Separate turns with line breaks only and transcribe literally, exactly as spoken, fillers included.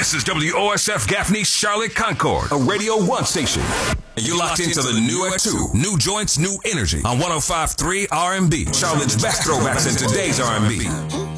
This is W O S F Gaffney, Charlotte Concord, a Radio one station. And you're locked into the new at two. New joints, new energy on one oh five point three R and B. Charlotte's best throwbacks in today's R and B.